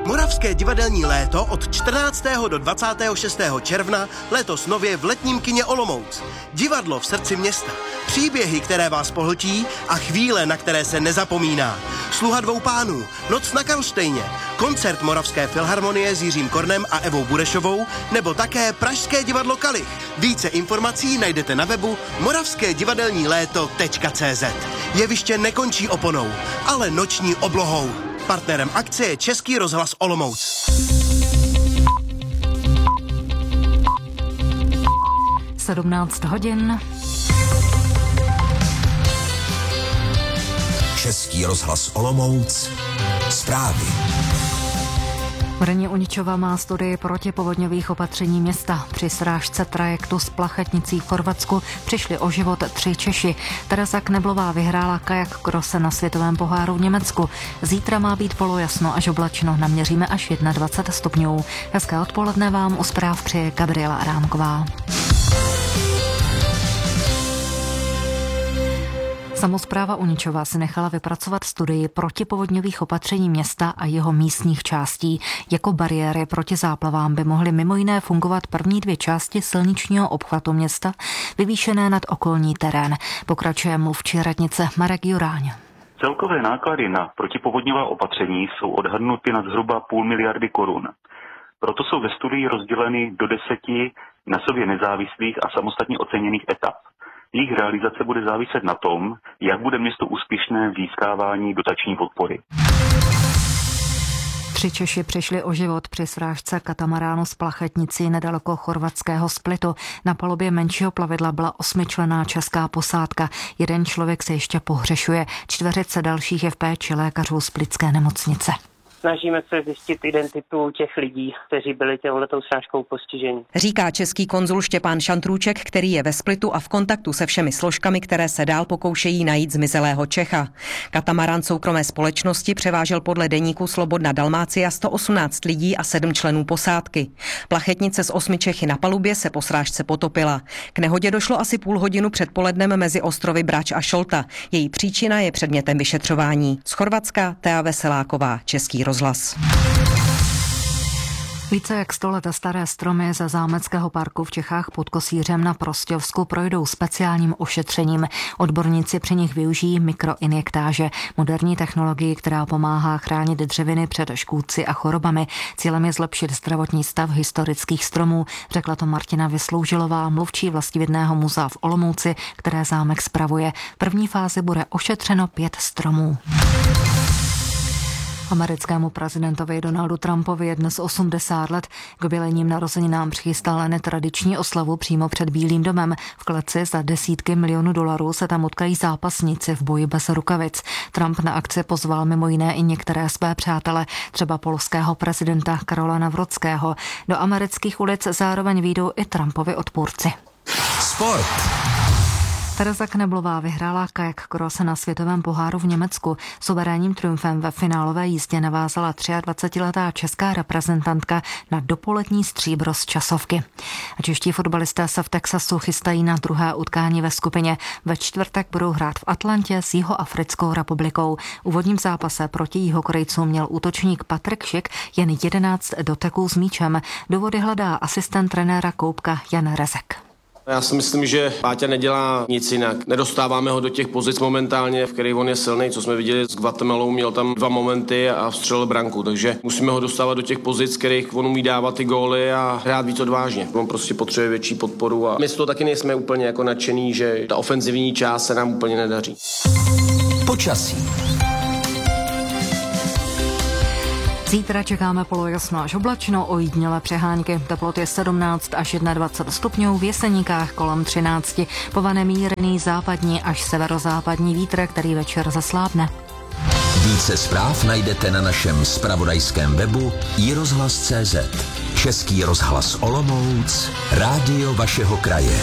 Moravské divadelní léto od 14. do 26. června letos nově v letním kině Olomouc. Divadlo v srdci města. Příběhy, které vás pohltí a chvíle, na které se nezapomíná. Sluha dvou pánů, Noc na Karlštejně, koncert Moravské filharmonie s Jiřím Kornem a Evou Burešovou, nebo také Pražské divadlo Kalich. Více informací najdete na webu moravskédivadelníléto.cz. Jeviště nekončí oponou, ale noční oblohou. Partnerem akce je Český rozhlas Olomouc. 17 hodin. Český rozhlas Olomouc. Zprávy. Brně Uničova má studii protipovodňových opatření města. Při srážce trajektu z Plachetnicí v Chorvatsku přišli o život 3 Češi. Tereza Kneblová vyhrála kajak krose na světovém poháru v Německu. Zítra má být polojasno až oblačno, naměříme až 21 stupňů. Hezké odpoledne vám u zpráv přeje Gabriela Arámková. Samospráva Uničova si nechala vypracovat studii protipovodňových opatření města a jeho místních částí. Jako bariéry proti záplavám by mohly mimo jiné fungovat první 2 části silničního obchvatu města, vyvýšené nad okolní terén. Pokračuje mluvčí radnice Marek Juráň. Celkové náklady na protipovodňová opatření jsou odhadnuty na zhruba 500 miliony korun. Proto jsou ve studii rozděleny do 10 na sobě nezávislých a samostatně oceněných etap. Jejich realizace bude záviset na tom, jak bude město úspěšné v získávání dotační podpory. 3 Češi přišli o život při srážce katamaránu z Plachetnicí nedaleko chorvatského Splitu. Na palubě menšího plavidla byla 8členná česká posádka. 1 člověk se ještě pohřešuje. 4 dalších je v péči lékařů splitské nemocnice. Snažíme se zjistit identitu těch lidí, kteří byli těmhletou srážkou postiženi. Říká český konzul Štěpán Šantrůček, který je ve Splitu a v kontaktu se všemi složkami, které se dál pokoušejí najít zmizelého Čecha. Katamarán soukromé společnosti převážel podle deníku Slobodna Dalmácia 118 lidí a 7 členů posádky. Plachetnice s 8 Čechy na palubě se po srážce potopila. K nehodě došlo asi půl hodinu předpolednem mezi ostrovy Brač a Šolta. Její příčina je předmětem vyšetřování. Z Chorvatska Tea Veseláková, Český rozhlas. Více jak 100 let staré stromy ze Zámeckého parku v Čechách pod Kosířem na Prostějovsku projdou speciálním ošetřením. Odborníci při nich využijí mikroinjektáže, moderní technologii, která pomáhá chránit dřeviny před škůdci a chorobami. Cílem je zlepšit zdravotní stav historických stromů, řekla to Martina Vysloužilová, mluvčí Vlastivědného muzea v Olomouci, které zámek spravuje. V první fázi bude ošetřeno 5 stromů. Americkému prezidentovi Donaldu Trumpovi je dnes 80 let. K jubilejním narozeninám přichystal netradiční oslavu přímo před Bílým domem. V kleci za desítky milionů dolarů se tam utkají zápasníci v boji bez rukavic. Trump na akci pozval mimo jiné i některé své přátele, třeba polského prezidenta Karola Nawrockiho. Do amerických ulic zároveň vyjdou i Trumpovi odpůrci. Sport. Tereza Kneblová vyhrála kajak cross na světovém poháru v Německu. Suverénním triumfem ve finálové jízdě navázala 23letá česká reprezentantka na dopolední stříbro z časovky. A čeští fotbalisté se v Texasu chystají na druhé utkání ve skupině. Ve čtvrtek budou hrát v Atlantě s Jihoafrickou republikou. V úvodním zápase proti Jihokorejcům měl útočník Patrik Šik jen 11 doteků s míčem. Důvody hledá asistent trenéra Koupka Jan Rezek. Já si myslím, že Páťa nedělá nic jinak. Nedostáváme ho do těch pozic momentálně, v kterých on je silný. Co jsme viděli s Guatemalou, měl tam 2 momenty a vstřelil branku. Takže musíme ho dostávat do těch pozic, kterých on umí dávat ty góly a hrát víc odvážně. On prostě potřebuje větší podporu a my z toho taky nejsme úplně jako nadšený, že ta ofenzivní část se nám úplně nedaří. Počasí. Zítra čekáme polojasno až oblačno, ojedinělé přehánky. Teploty je 17 až 21 stupňů, v Jeseníkách kolem 13. Povane mírný západní až severozápadní vítr, který večer zaslábne. Více zpráv najdete na našem zpravodajském webu iRozhlas.cz. Český rozhlas Olomouc, rádio vašeho kraje.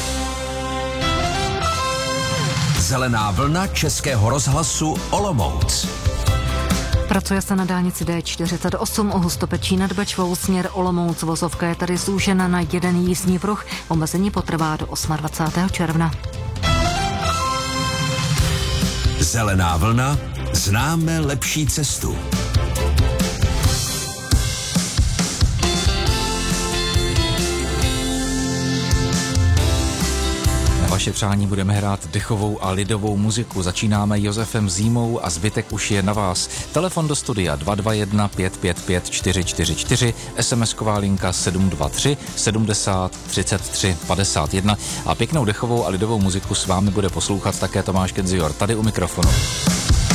Zelená vlna Českého rozhlasu Olomouc. Pracuje se na dálnici D48 u Hustopečí nad Bečvou směr Olomouc. Vozovka je tady zúžena na 1 jízdní pruh. Omezení potrvá do 28. června. Zelená vlna, známe lepší cestu. vaše přání budeme hrát dechovou a lidovou muziku. Začínáme Josefem Zímou a zbytek už je na vás. Telefon do studia 221 555 444, SMS-ková linka 723 70 33 51 a pěknou dechovou a lidovou muziku s vámi bude poslouchat také Tomáš Kedzior tady u mikrofonu.